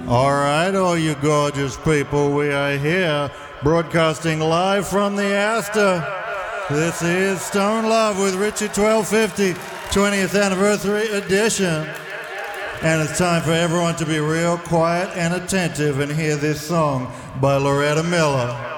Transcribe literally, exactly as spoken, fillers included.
All right, all you gorgeous people, we are here broadcasting live from the Astor. This is Stone Love with Richie twelve fifty, twentieth anniversary edition. And it's time for everyone to be real quiet and attentive and hear this song by Loretta Miller.